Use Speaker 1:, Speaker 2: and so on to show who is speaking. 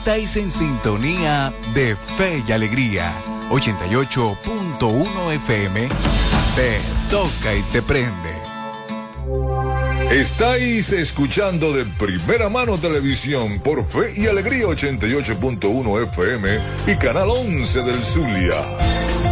Speaker 1: Estáis en sintonía de Fe y Alegría, 88.1 FM, te toca y te prende.
Speaker 2: Estáis escuchando de primera mano televisión por Fe y Alegría 88.1 FM y Canal 11 del Zulia.